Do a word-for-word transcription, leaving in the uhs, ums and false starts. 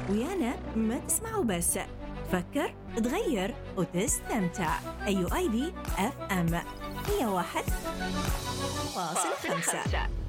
ويانا ما تسمعوا بس، تفكر، تغير وتستمتع. أيو آي بي إف إم مية وواحد فاصلة خمسة.